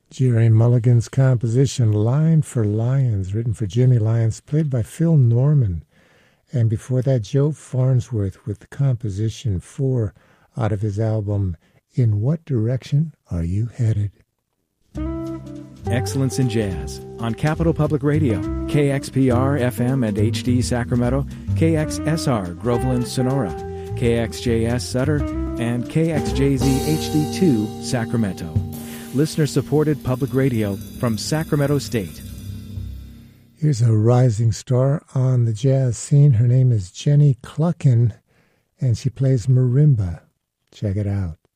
Jerry Mulligan's composition Line for Lions, written for Jimmy Lyons, played by Phil Norman. And before that, Joe Farnsworth with the composition 4 out of his album, In What Direction Are You Headed? Excellence in Jazz on Capital Public Radio, KXPR FM and HD Sacramento, KXSR Groveland Sonora, KXJS Sutter, and KXJZ HD2 Sacramento. Listener-supported public radio from Sacramento State. Here's a rising star on the jazz scene. Her name is Jenny Cluckin, and she plays marimba. Check it out.